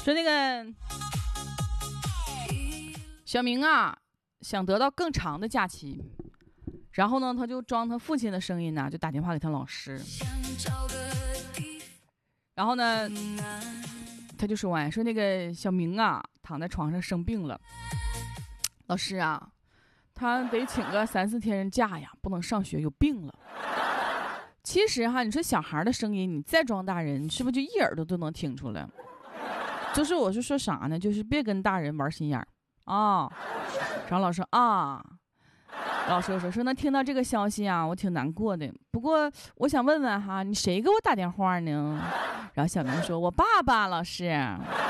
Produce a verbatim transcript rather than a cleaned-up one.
说那个小明啊，想得到更长的假期，然后呢，他就装他父亲的声音呢、啊，就打电话给他老师。然后呢，他就说完说那个小明啊，躺在床上生病了，老师啊，他得请个三四天假呀，不能上学，有病了。其实哈，你说小孩的声音，你再装大人，是不是就一耳朵都能听出来？就是我是说啥呢？就是别跟大人玩心眼儿啊。张老师啊，老师说说那听到这个消息啊，我挺难过的。不过我想问问哈，你谁给我打电话呢？然后小明说：“我爸爸。”老师。